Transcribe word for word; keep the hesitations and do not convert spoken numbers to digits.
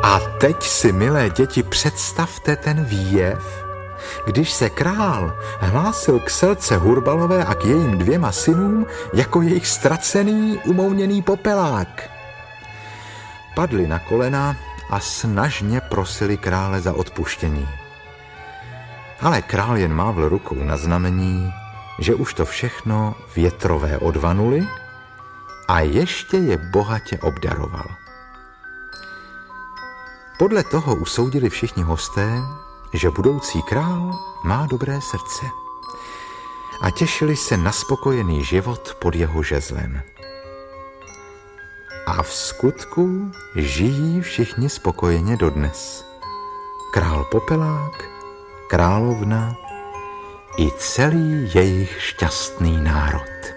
A teď si, milé děti, představte ten výjev, když se král hlásil k Selce Hurbalové a k jejím dvěma synům jako jejich ztracený, umouněný popelák. Padli na kolena a snažně prosili krále za odpuštění. Ale král jen mávl rukou na znamení, že už to všechno větrové odvanuli a ještě je bohatě obdaroval. Podle toho usoudili všichni hosté, že budoucí král má dobré srdce a těšili se na spokojený život pod jeho žezlem. A v skutku žijí všichni spokojeně dodnes. Král Popelák, královna i celý jejich šťastný národ.